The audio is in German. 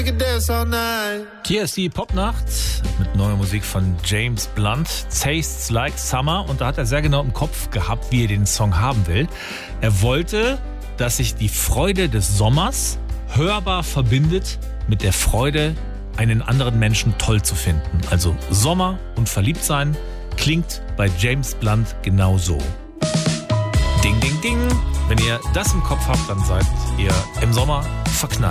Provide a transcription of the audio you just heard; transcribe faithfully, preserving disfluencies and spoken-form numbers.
T S D Popnacht mit neuer Musik von James Blunt, Tastes Like Summer. Und da hat er sehr genau im Kopf gehabt, wie er den Song haben will. Er wollte, dass sich die Freude des Sommers hörbar verbindet mit der Freude, einen anderen Menschen toll zu finden. Also Sommer und Verliebtsein klingt bei James Blunt genau so. Ding, ding, ding. Wenn ihr das im Kopf habt, dann seid ihr im Sommer verknallt.